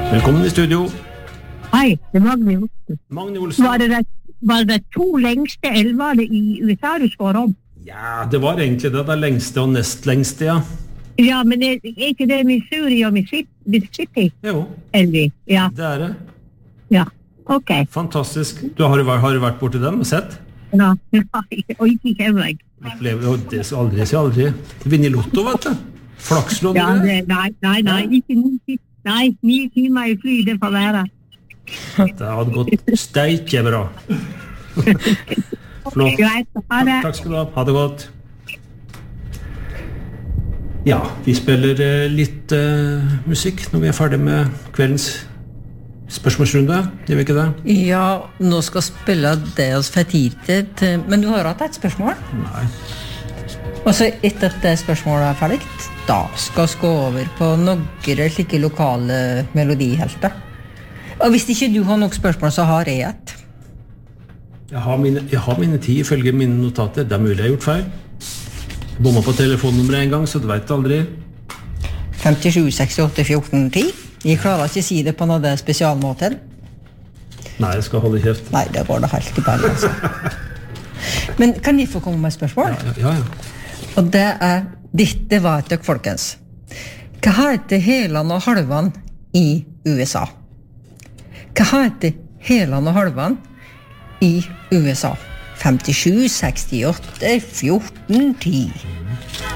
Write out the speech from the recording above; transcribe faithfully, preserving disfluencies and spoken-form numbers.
Velkommen i studio. Hei, det er Magne Olsen. Magne Olsen. Var det, var det to lengste elvene i U S A du spør om? Ja, det var egentlig det, det lengste og nest lengste, ja. Ja, men er, er ikke det Missouri og Mississippi? Jo, Elvi, ja. det er det. Ja, ok. Fantastisk. Du har, du vært- har du vært borti dem og sett? Ja, og ikke kjenner jeg. Opplever, og det skal aldri si aldri. Vinner Lotto, vet du. Flakslån. Ja, det, nei, nei, nei, ikke ni, nei, ni timer i fly, det får være. Det hadde gått steike bra. Flott. Greit, ha det. Takk skal du ha. Ha det godt. Ja, vi spiller eh, litt eh, musikk når vi er ferdig med kveldens spørsmålsrunde. Gjør vi ikke det? Ja, nå skal spille det oss for tid til, men du har hatt et spørsmål? Nei. Og så etter at det spørsmålet er ferdig, da skal vi gå over på noen slike lokale melodihelter. Og hvis ikke du har nok spørsmål, så har jeg et. Jeg har mine, jeg har mine ti ifølge mine notater. Det er mulig jeg har gjort feil. Bomma på telefonnummeret en gang, så du vet aldri. femtisju sekstiåtte fjorten ti. Jeg klarer ikke å si det på noe spesialmåte. Nei, jeg skal holde kjeft. Nei, det går det helt ikke bare, altså. Men kan jeg få komme med et spørsmål? Ja, ja, ja. Og det er, dette vet dere, folkens. Hva heter helan og halvan i U S A? Hva heter helan og halvan i U S A? femtisju sekstiåtte fjorten ti.